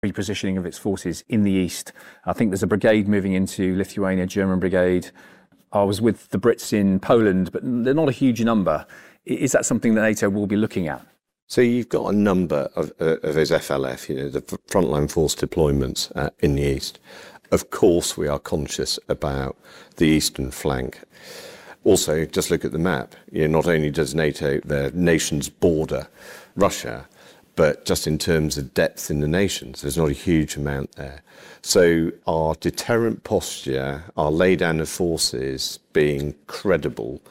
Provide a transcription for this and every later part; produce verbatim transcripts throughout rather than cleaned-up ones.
repositioning of its forces in the east. I think there's a brigade moving into Lithuania, German brigade. I was with the Brits in Poland, but they're not a huge number. Is that something that NATO will be looking at? So you've got a number of, uh, of those F L F, you know, the frontline force deployments uh, in the east. Of course, we are conscious about the eastern flank. Also, just look at the map. You know, not only does NATO, their nations border Russia, but just in terms of depth in the nations, there's not a huge amount there. So our deterrent posture, our laydown of forces being credible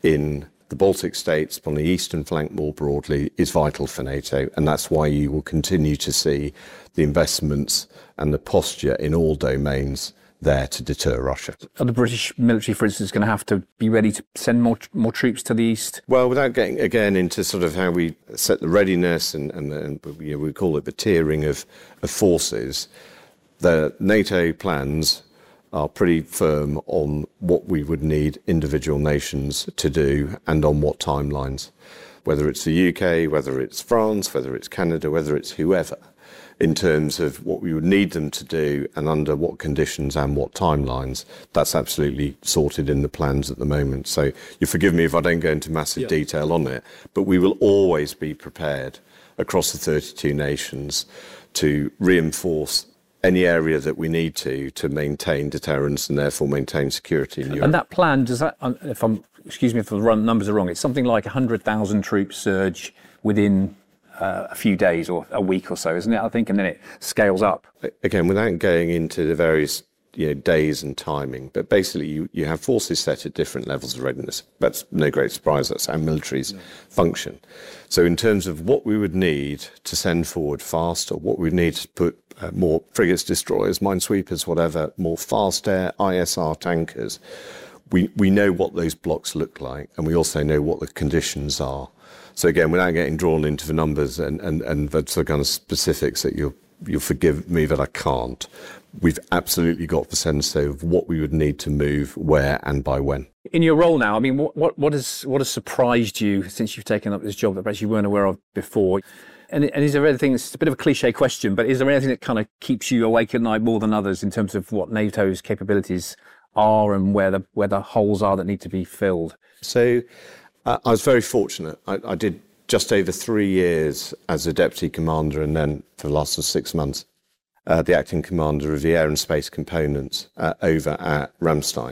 in the Baltic states, on the eastern flank more broadly, is vital for NATO. And that's why you will continue to see the investments and the posture in all domains there to deter Russia. Are the British military, for instance, going to have to be ready to send more more troops to the east? Well, without getting, again, into sort of how we set the readiness and, and, and you know, we call it the tiering of, of forces, the NATO plans are pretty firm on what we would need individual nations to do and on what timelines, whether it's the U K, whether it's France, whether it's Canada, whether it's whoever, in terms of what we would need them to do and under what conditions and what timelines. That's absolutely sorted in the plans at the moment. So you forgive me if I don't go into massive yeah. detail on it, but we will always be prepared across the thirty-two nations to reinforce any area that we need to to maintain deterrence and therefore maintain security in Europe. And that plan, does that, if I'm, excuse me if the numbers are wrong, it's something like one hundred thousand troop surge within Uh, a few days or a week or so, isn't it, I think, and then it scales up. Again, without going into the various you know, days and timing, but basically you, you have forces set at different levels of readiness. That's no great surprise, that's how militaries yeah. function. So in terms of what we would need to send forward faster, what we need to put uh, more frigates, destroyers, minesweepers, whatever, more fast air, I S R tankers, we, we know what those blocks look like, and we also know what the conditions are. So again, without getting drawn into the numbers and, and, and the sort of kind of specifics that you'll, you'll forgive me that I can't, we've absolutely got the sense of what we would need to move, where and by when. In your role now, I mean, what, what, what, has, what has surprised you since you've taken up this job that perhaps you weren't aware of before? And, and is there anything, it's a bit of a cliche question, but is there anything that kind of keeps you awake at night more than others in terms of what NATO's capabilities are and where the, where the holes are that need to be filled? So, Uh, I was very fortunate. I, I did just over three years as a deputy commander and then for the last six months, uh, the acting commander of the air and space components uh, over at Ramstein.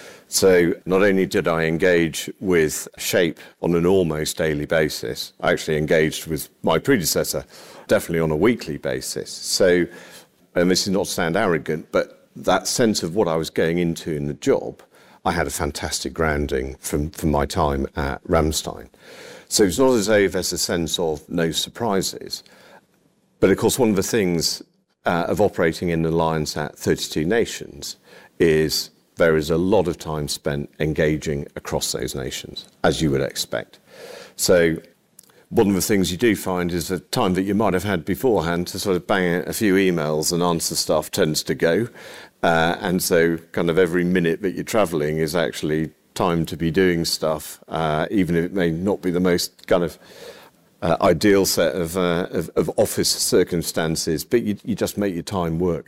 So not only did I engage with SHAPE on an almost daily basis, I actually engaged with my predecessor definitely on a weekly basis. So, and this is not to sound arrogant, but that sense of what I was going into in the job, I had a fantastic grounding from, from my time at Ramstein. So it's not as though there's a sense of no surprises. But of course, one of the things uh, of operating in the alliance at thirty-two nations is there is a lot of time spent engaging across those nations, as you would expect. So one of the things you do find is the time that you might have had beforehand to sort of bang out a few emails and answer stuff tends to go. Uh, and so kind of every minute that you're travelling is actually time to be doing stuff, uh, even if it may not be the most kind of uh, ideal set of, uh, of, of office circumstances, but you, you just make your time work.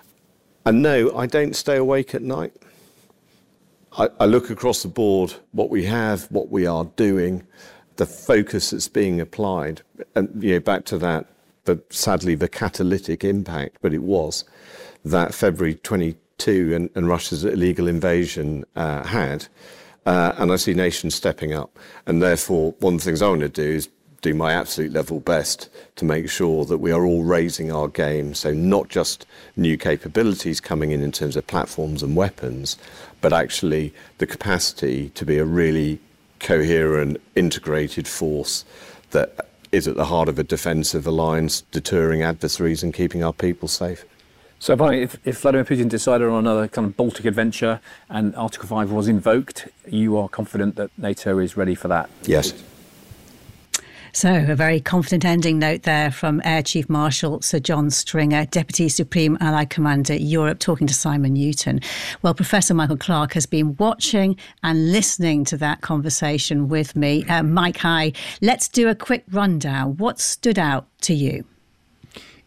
And no, I don't stay awake at night. I, I look across the board, what we have, what we are doing, the focus that's being applied, and you know, back to that, but sadly the catalytic impact, but it was, that February twenty-two and, and Russia's illegal invasion uh, had, uh, and I see nations stepping up. And therefore, one of the things I want to do is do my absolute level best to make sure that we are all raising our game. So not just new capabilities coming in in terms of platforms and weapons, but actually the capacity to be a really coherent, integrated force that is at the heart of a defensive alliance, deterring adversaries and keeping our people safe. So if, if Vladimir Putin decided on another kind of Baltic adventure and Article five was invoked, you are confident that NATO is ready for that? Yes. So a very confident ending note there from Air Chief Marshal Sir John Stringer, Deputy Supreme Allied Commander Europe, talking to Simon Newton. Well, Professor Michael Clarke has been watching and listening to that conversation with me. Uh, Mike, hi. Let's do a quick rundown. What stood out to you?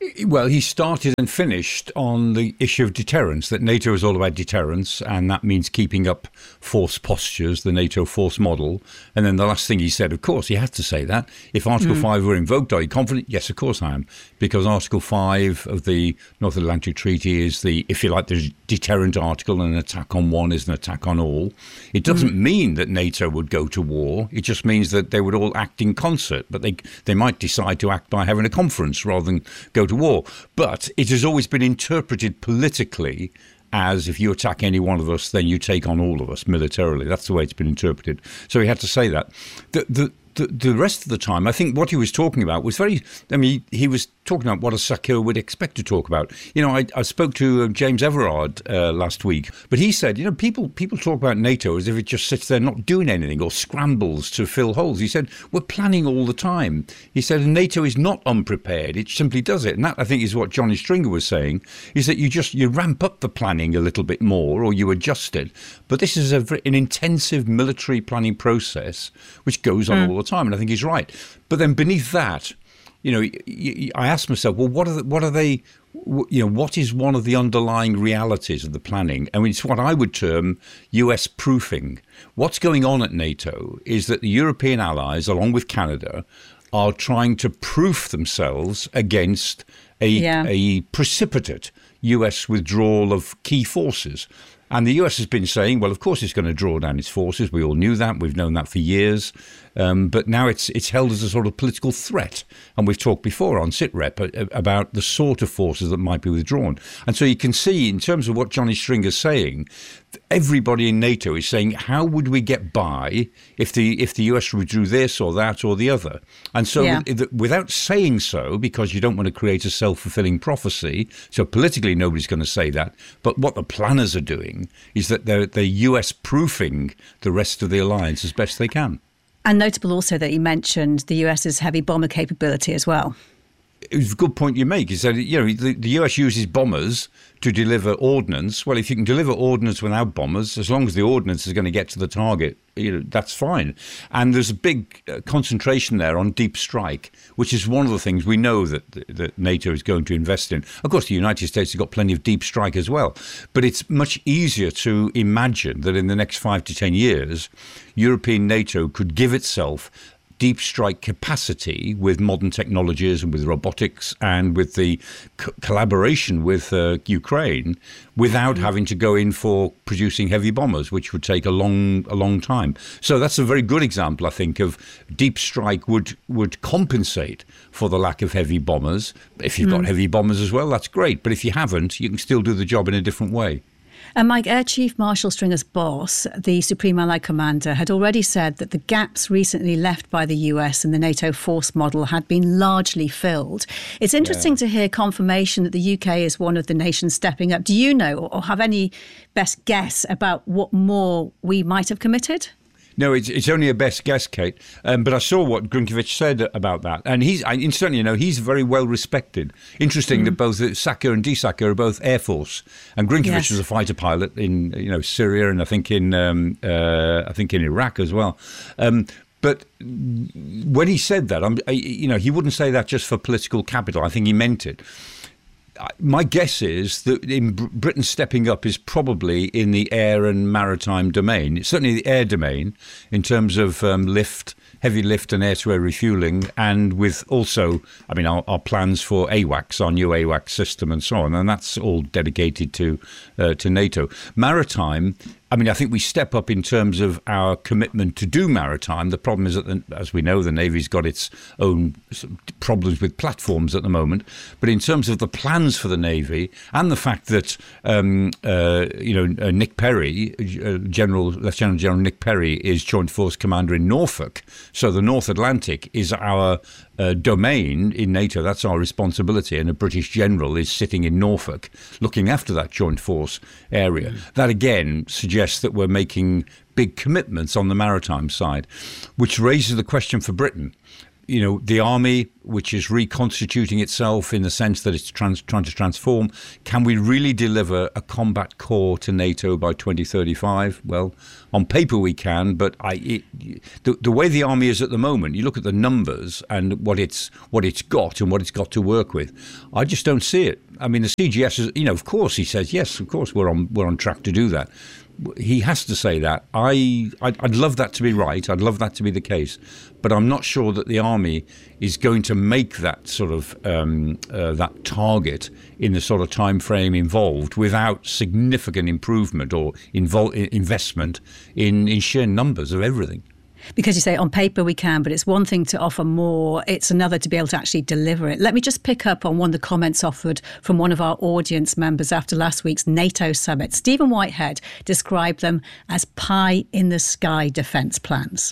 Well, he started and finished on the issue of deterrence, that NATO is all about deterrence, and that means keeping up force postures, the NATO force model. And then the last thing he said, of course, he had to say that. If Article mm. five were invoked, are you confident? Yes, of course I am. Because Article five of the North Atlantic Treaty is the, if you like, the deterrent article, and an attack on one is an attack on all. It doesn't mm. mean that NATO would go to war. It just means that they would all act in concert, but they they might decide to act by having a conference rather than go to war. But it has always been interpreted politically as if you attack any one of us, then you take on all of us militarily. That's the way it's been interpreted. So he had to say that. The, the, the, the rest of the time, I think what he was talking about was very, I mean, he, he was talking about what a Sakir would expect to talk about. You know, I, I spoke to uh, James Everard uh, last week, but he said, you know, people people talk about NATO as if it just sits there not doing anything or scrambles to fill holes. He said, we're planning all the time. He said, NATO is not unprepared. It simply does it. And that, I think, is what Johnny Stringer was saying, is that you just, you ramp up the planning a little bit more or you adjust it. But this is a, an intensive military planning process which goes on mm. all the time. And I think he's right. But then beneath that, you know, I asked myself, well, what are the, what are they, you know, what is one of the underlying realities of the planning? I mean, it's what I would term U S proofing. What's going on at NATO is that the European allies, along with Canada, are trying to proof themselves against a, yeah. a precipitate U S withdrawal of key forces. And the U S has been saying, well, of course it's going to draw down its forces. We all knew that. We've known that for years. Um, but now it's it's held as a sort of political threat. And we've talked before on SITREP about the sort of forces that might be withdrawn. And so you can see, in terms of what Johnny Stringer's saying, everybody in NATO is saying, how would we get by if the if the U S withdrew this or that or the other? And so yeah. without saying so, because you don't want to create a self-fulfilling prophecy, so politically nobody's going to say that, but what the planners are doing is that they're, they're U S-proofing the rest of the alliance as best they can. And notable also that you mentioned the US's heavy bomber capability as well. It's a good point you make. Is that, you know, the, the U S uses bombers to deliver ordnance. Well, if you can deliver ordnance without bombers, as long as the ordnance is going to get to the target, you know, that's fine. And there's a big uh, concentration there on deep strike, which is one of the things we know that, that NATO is going to invest in. Of course, the United States has got plenty of deep strike as well. But it's much easier to imagine that in the next five to ten years, European NATO could give itself deep strike capacity with modern technologies and with robotics and with the co- collaboration with uh, Ukraine without having to go in for producing heavy bombers, which would take a long a long time. So that's a very good example, I think, of deep strike would would compensate for the lack of heavy bombers. If you've mm. got heavy bombers as well, that's great. But if you haven't, you can still do the job in a different way. And Mike, Air Chief Marshal Stringer's boss, the Supreme Allied Commander, had already said that the gaps recently left by the U S in the NATO force model had been largely filled. It's interesting yeah. to hear confirmation that the U K is one of the nations stepping up. Do you know or have any best guess about what more we might have committed? No, it's it's only a best guess, Kate. Um, but I saw what Grynkevich said about that, and he's I, incidentally, you know, he's very well respected. Interesting mm. that both Sakir and D-Sakir are both Air Force, and Grynkevich yes. was a fighter pilot in you know Syria and I think in um, uh, I think in Iraq as well. Um, But when he said that, I'm, you know, he wouldn't say that just for political capital. I think he meant it. My guess is that in Britain stepping up is probably in the air and maritime domain. It's certainly the air domain in terms of um, lift, heavy lift and air-to-air refuelling, and with also, I mean, our, our plans for AWACS, our new AWACS system and so on, and that's all dedicated to uh, to NATO. Maritime, I mean, I think we step up in terms of our commitment to do maritime. The problem is that, the, as we know, the Navy's got its own problems with platforms at the moment. But in terms of the plans for the Navy and the fact that, um, uh, you know, uh, Nick Perry, uh, General Lieutenant General Nick Perry, is Joint Force Commander in Norfolk. So the North Atlantic is our uh, domain in NATO. That's our responsibility. And a British general is sitting in Norfolk looking after that joint force area. Mm. That, again, suggests that we're making big commitments on the maritime side, which raises the question for Britain. you know, the army, which is reconstituting itself in the sense that it's trans- trying to transform. Can we really deliver a combat core to NATO by twenty thirty-five? Well, on paper we can, but I, it, the, the way the army is at the moment, you look at the numbers and what it's what it's got and what it's got to work with, I just don't see it. I mean, the C G S is, you know, of course he says, yes, of course we're on we're on track to do that. He has to say that. I, I'd, I'd love that to be right. I'd love that to be the case. But I'm not sure that the army is going to make that sort of um, uh, that target in the sort of time frame involved without significant improvement or invol- investment in, in sheer numbers of everything. Because you say on paper we can, but it's one thing to offer more, it's another to be able to actually deliver it. Let me just pick up on one of the comments offered from one of our audience members after last week's NATO summit. Stephen Whitehead described them as pie-in-the-sky defence plans.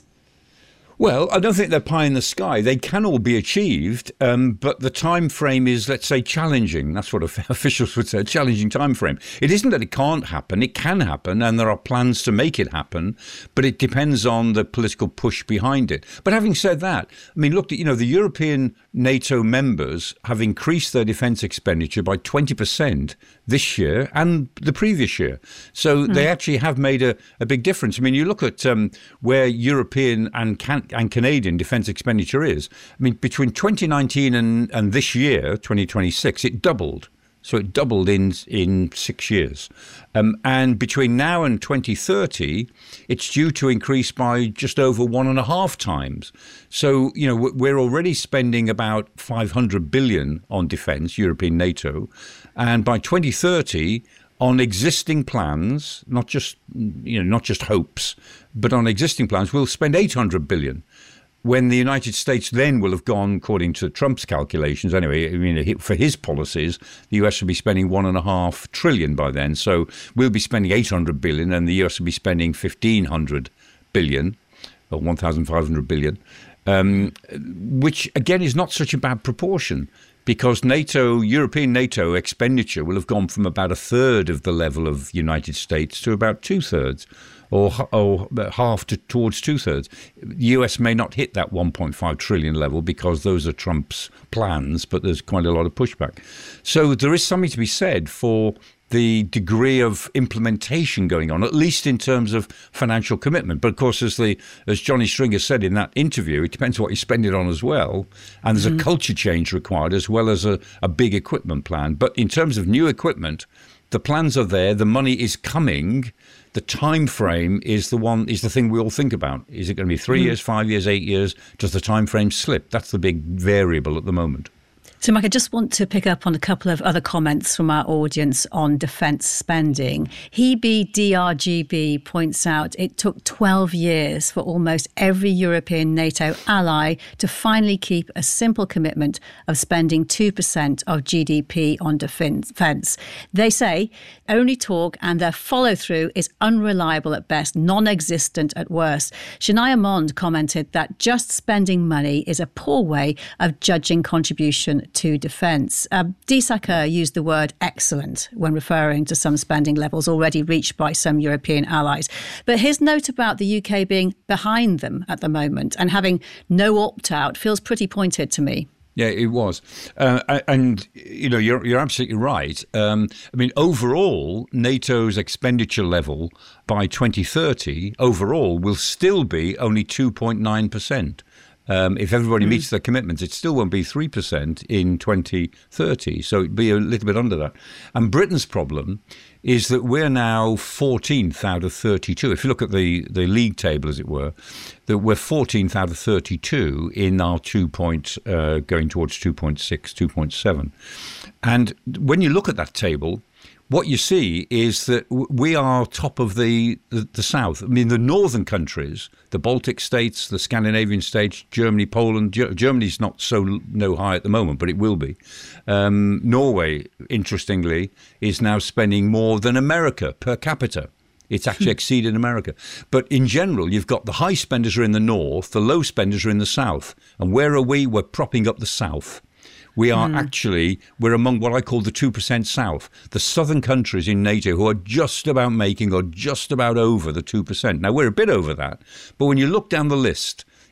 Well, I don't think they're pie in the sky. They can all be achieved, um, but the time frame is, let's say, challenging. That's what officials would say, a challenging time frame. It isn't that it can't happen. It can happen, and there are plans to make it happen, but it depends on the political push behind it. But having said that, I mean, look, you know, the European NATO members have increased their defence expenditure by twenty percent this year and the previous year. So mm. they actually have made a, a big difference. I mean, you look at um, where European and can- and Canadian defence expenditure is. I mean, between twenty nineteen and, and this year, twenty twenty-six, it doubled. So it doubled in in six years. Um, and between now and twenty thirty, it's due to increase by just over one and a half times. So, you know, we're already spending about five hundred billion on defence, European NATO. And by twenty thirty, on existing plans, not just, you know, not just hopes, but on existing plans, we'll spend eight hundred billion. When the United States then will have gone, according to Trump's calculations, anyway, I mean, for his policies, the U S will be spending one and a half trillion by then. So we'll be spending eight hundred billion and the U S will be spending fifteen hundred billion, or one thousand five hundred billion, um, which again is not such a bad proportion, because NATO, European NATO expenditure will have gone from about a third of the level of United States to about two thirds. Or, or half to towards two-thirds. The U S may not hit that one point five trillion level because those are Trump's plans, but there's quite a lot of pushback. So there is something to be said for the degree of implementation going on, at least in terms of financial commitment. But of course, as the as Johnny Stringer said in that interview, it depends what you spend it on as well. And there's mm-hmm. a culture change required as well as a, a big equipment plan. But in terms of new equipment, the plans are there, the money is coming. The time frame is the one is the thing we all think about. Is it going to be three mm. years, five years, eight years? Does the time frame slip? That's the big variable at the moment. So, Mike, I just want to pick up on a couple of other comments from our audience on defence spending. Hebe D R G B points out it took twelve years for almost every European NATO ally to finally keep a simple commitment of spending two percent of G D P on defence. They say only talk and their follow-through is unreliable at best, non-existent at worst. Shania Mond commented that just spending money is a poor way of judging contribution to defence. Uh, Disaker used the word excellent when referring to some spending levels already reached by some European allies. But his note about the U K being behind them at the moment and having no opt-out feels pretty pointed to me. Yeah, it was. Uh, and, you know, you're, you're absolutely right. Um, I mean, overall, NATO's expenditure level by twenty thirty, overall, will still be only two point nine percent. Um, if everybody mm. meets their commitments, it still won't be three percent in twenty thirty. So it'd be a little bit under that. And Britain's problem is that we're now fourteenth out of thirty-two. If you look at the, the league table, as it were, that we're fourteenth out of thirty-two in our two point, uh, going towards two point six, two point seven. And when you look at that table, what you see is that we are top of the, the, the south. I mean, the northern countries, the Baltic states, the Scandinavian states, Germany, Poland. G- Germany's not so no high at the moment, but it will be. Um, Norway, interestingly, is now spending more than America per capita. It's actually exceeded America. But in general, you've got the high spenders are in the north, the low spenders are in the south. And where are we? We're propping up the south. We are mm. actually, we're among what I call the two percent South, the southern countries in NATO who are just about making or just about over the two percent. Now, we're a bit over that. But when you look down the list,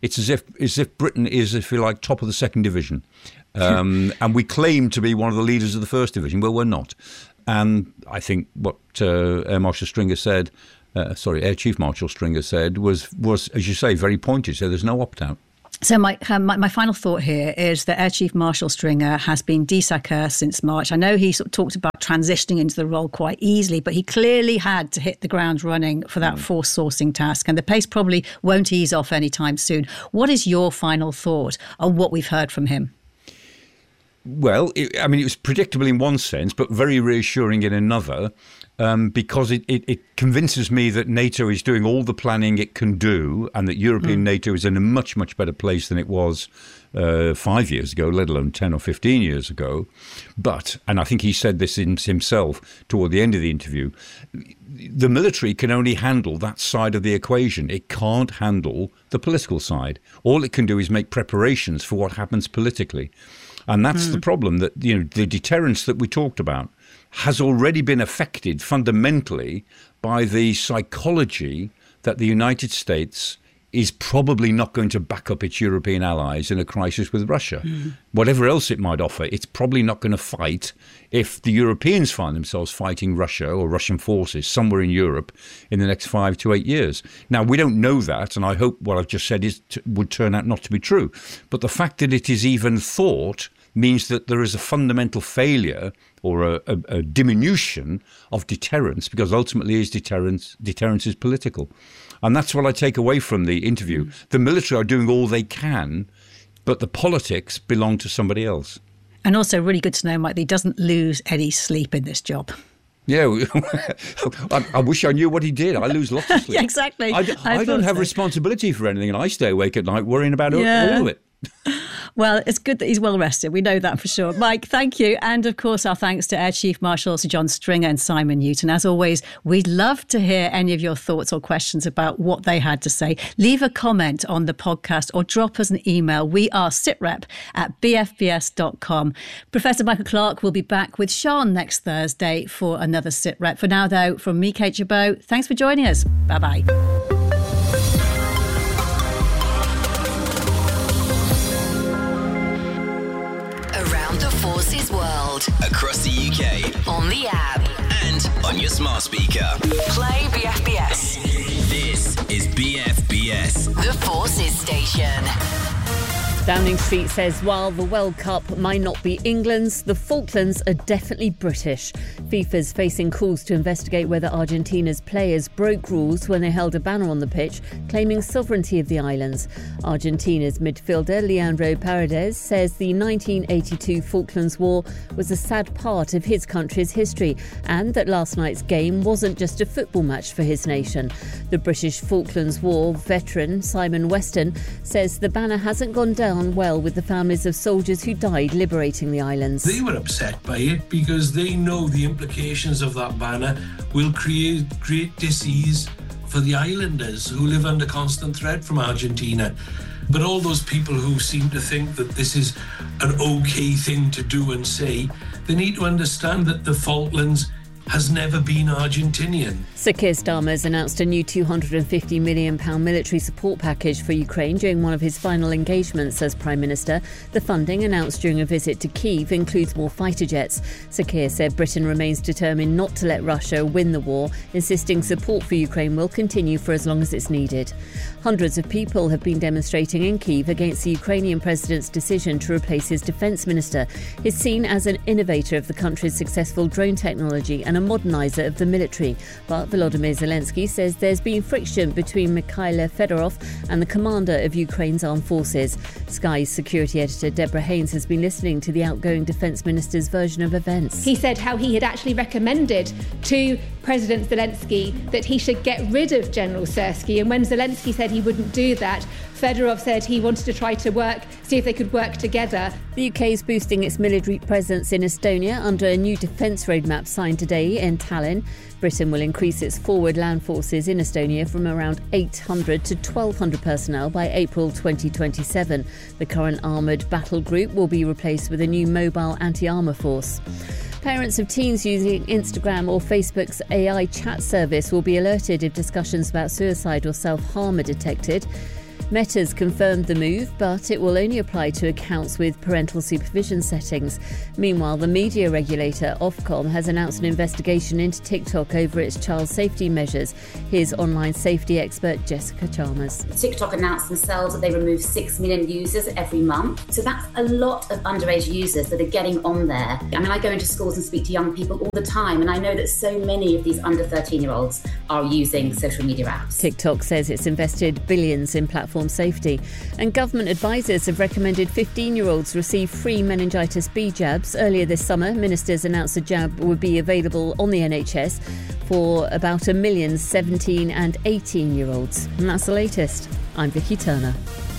it's as if as if Britain is, if you like, top of the second division. Um, and we claim to be one of the leaders of the first division. Well, we're not. And I think what uh, Air Marshal Stringer said, uh, sorry, Air Chief Marshal Stringer said was, was, as you say, very pointed. So there's no opt-out. So my, um, my my final thought here is that Air Chief Marshal Stringer has been D S A C since March. I know he sort of talked about transitioning into the role quite easily, but he clearly had to hit the ground running for that mm. force sourcing task, and the pace probably won't ease off anytime soon. What is your final thought on what we've heard from him? Well, it, I mean, it was predictable in one sense, but very reassuring in another, um, because it, it, it convinces me that NATO is doing all the planning it can do, and that European mm. NATO is in a much, much better place than it was uh, five years ago, let alone ten or fifteen years ago. But, and I think he said this in himself toward the end of the interview, the military can only handle that side of the equation. It can't handle the political side. All it can do is make preparations for what happens politically. And that's mm. the problem, that, you know, the deterrence that we talked about has already been affected fundamentally by the psychology that the United States is probably not going to back up its European allies in a crisis with Russia. Mm. Whatever else it might offer, it's probably not going to fight if the Europeans find themselves fighting Russia or Russian forces somewhere in Europe in the next five to eight years. Now, we don't know that, and I hope what I've just said is t- would turn out not to be true. But the fact that it is even thought means that there is a fundamental failure or a, a, a diminution of deterrence, because ultimately is deterrence, deterrence is political. And that's what I take away from the interview. Mm. The military are doing all they can, but the politics belong to somebody else. And also really good to know, Mike, that he doesn't lose any sleep in this job. Yeah, I, I wish I knew what he did. I lose lots of sleep. Yeah, exactly. I, I, I don't have so. responsibility for anything, and I stay awake at night worrying about yeah. all of it. Well, it's good that he's well rested. We know that for sure. Mike, thank you. And of course, our thanks to Air Chief Marshal Sir John Stringer and Simon Newton. As always, we'd love to hear any of your thoughts or questions about what they had to say. Leave a comment on the podcast or drop us an email. We are sitrep at b f b s dot com. Professor Michael Clarke will be back with Sean next Thursday for another SITREP. For now, though, from me, Kate Chabot, thanks for joining us. Bye-bye. World. Across the U K. On the app. And on your smart speaker. Play B F B S. This is B F B S. The Forces Station. Downing Street says while the World Cup might not be England's, the Falklands are definitely British. FIFA's facing calls to investigate whether Argentina's players broke rules when they held a banner on the pitch claiming sovereignty of the islands. Argentina's midfielder Leandro Paredes says the nineteen eighty-two Falklands War was a sad part of his country's history, and that last night's game wasn't just a football match for his nation. The British Falklands War veteran Simon Weston says the banner hasn't gone down well with the families of soldiers who died liberating the islands. They were upset by it because they know the implications of that banner will create great dis-ease for the islanders who live under constant threat from Argentina. But all those people who seem to think that this is an okay thing to do and say, they need to understand that the Falklands has never been Argentinian. Sir Keir Starmer has announced a new two hundred fifty million pounds military support package for Ukraine during one of his final engagements as Prime Minister. The funding, announced during a visit to Kyiv, includes more fighter jets. Sir Keir said Britain remains determined not to let Russia win the war, insisting support for Ukraine will continue for as long as it's needed. Hundreds of people have been demonstrating in Kyiv against the Ukrainian president's decision to replace his defence minister. He's seen as an innovator of the country's successful drone technology and a moderniser of the military. But Volodymyr Zelensky says there's been friction between Mikhailo Fedorov and the commander of Ukraine's armed forces. Sky's security editor Deborah Haynes has been listening to the outgoing defence minister's version of events. He said how he had actually recommended to President Zelensky that he should get rid of General Syrskyi, and when Zelensky said he wouldn't do that, Fedorov said he wanted to try to work, see if they could work together. The U K is boosting its military presence in Estonia under a new defence roadmap signed today in Tallinn. Britain will increase its forward land forces in Estonia from around eight hundred to twelve hundred personnel by April twenty twenty-seven. The current armoured battle group will be replaced with a new mobile anti-armour force. Parents of teens using Instagram or Facebook's A I chat service will be alerted if discussions about suicide or self-harm are detected. Meta's confirmed the move, but it will only apply to accounts with parental supervision settings. Meanwhile, the media regulator Ofcom has announced an investigation into TikTok over its child safety measures. Here's online safety expert Jessica Chalmers. TikTok announced themselves that they remove six million users every month. So that's a lot of underage users that are getting on there. I mean, I go into schools and speak to young people all the time, and I know that so many of these under thirteen-year-olds are using social media apps. TikTok says it's invested billions in platform safety, and government advisors have recommended fifteen-year-olds receive free meningitis B jabs. Earlier this summer, ministers announced the jab would be available on the N H S for about a million seventeen and eighteen-year-olds. And that's the latest. I'm Vicky Turner.